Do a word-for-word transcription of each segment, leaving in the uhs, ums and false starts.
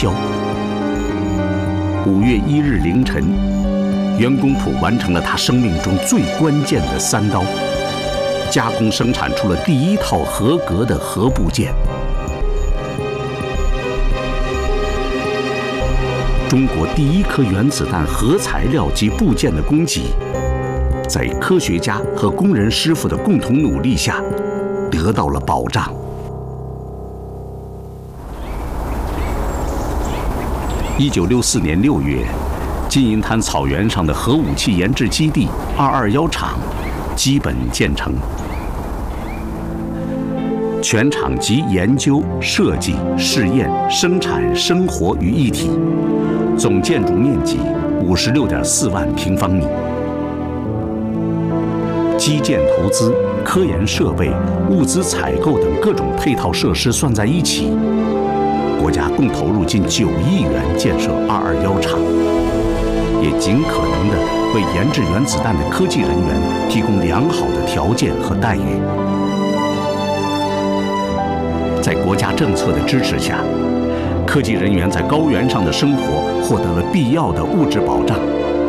销。五月一日凌晨，袁公朴完成了他生命中最关键的三刀，加工生产出了第一套合格的核部件。中国第一颗原子弹核材料及部件的供给，在科学家和工人师傅的共同努力下，得到了保障。一九六四年六月，金银滩草原上的核武器研制基地二二一厂基本建成，全厂集研究、设计、试验、生产、生活于一体，总建筑面积五十六点四万平方米。基建投资、科研设备、物资采购等各种配套设施算在一起，国家共投入近九亿元建设二二一厂，也尽可能地为研制原子弹的科技人员提供良好的条件和待遇。在国家政策的支持下，科技人员在高原上的生活获得了必要的物质保障。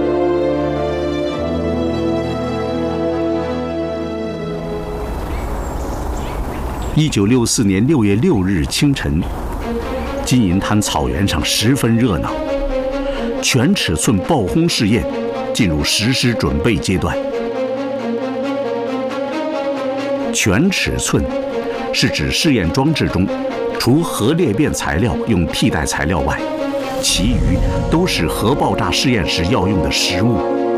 一九六四年六月六日清晨，金银滩草原上十分热闹，全尺寸爆轰试验进入实施准备阶段。全尺寸是指试验装置中，除核裂变材料用替代材料外，其余都是核爆炸试验时要用的实物。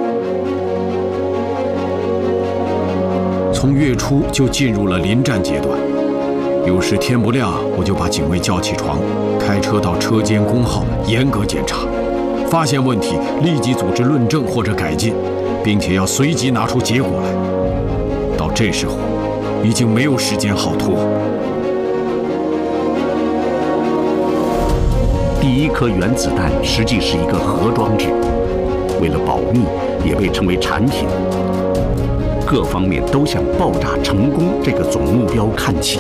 从月初就进入了临战阶段。有时天不亮，我就把警卫叫起床，开车到车间工号严格检查，发现问题立即组织论证或者改进，并且要随即拿出结果来。到这时候，已经没有时间好拖。 第一颗原子弹实际是一个核装置，为了保密，也被称为产品。各方面都向爆炸成功这个总目标看齐。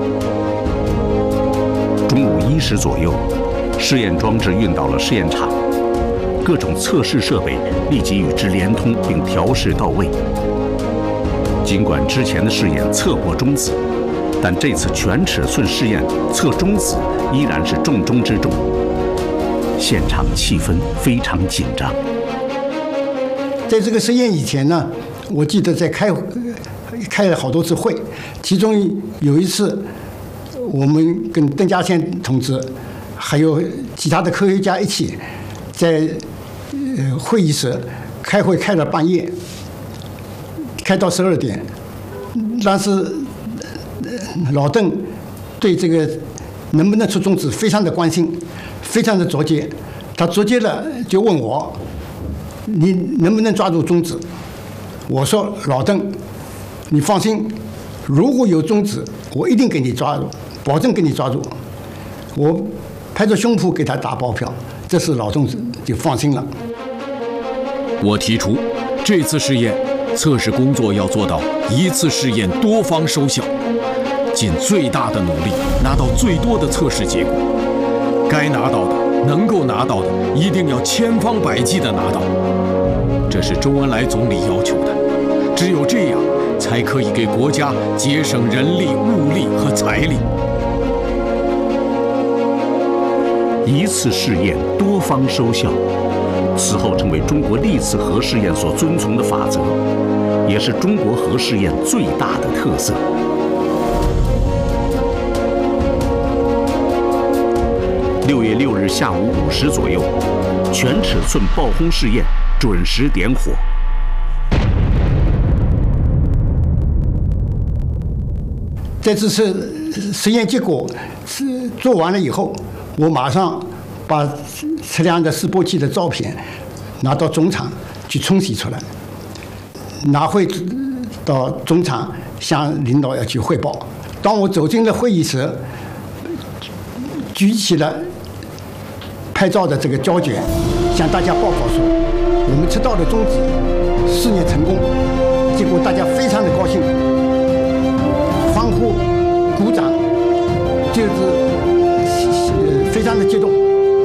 中午一时左右，试验装置运到了试验场，各种测试设备立即与之连通并调试到位。尽管之前的试验测过中子，但这次全尺寸试验测中子依然是重中之重。现场气氛非常紧张。 在这个实验以前呢，我记得在开开了好多次会，其中有一次，我们跟邓稼先同志还有其他的科学家一起在呃会议室开会，开了半夜，开到十二点。但是老邓对这个能不能出中子非常的关心，非常的着急，他直接的就问我，你能不能抓住中子？我说老邓，你放心，如果有中子，我一定给你抓住，保证给你抓住。我拍着胸脯给他打包票，这时老邓就放心了。 我提出，这次试验测试工作要做到一次试验多方收效，尽最大的努力拿到最多的测试结果。该拿到的、能够拿到的，一定要千方百计地拿到。这是周恩来总理要求的，只有这样，才可以给国家节省人力、物力和财力。 一次试验多方收效，此后成为中国历次核试验所遵从的法则，也是中国核试验最大的特色。六月六日下午五时左右，全尺寸爆轰试验准时点火。 在这次实验结果是做完了以后，我马上把测量的示波器的照片拿到总厂去冲洗出来，拿回到总厂向领导要去汇报。当我走进了会议室，举起了拍照的这个胶卷，向大家报告说，我们测到的中子试验成功。结果大家非常的高兴，欢呼、鼓掌，就是非常的激动。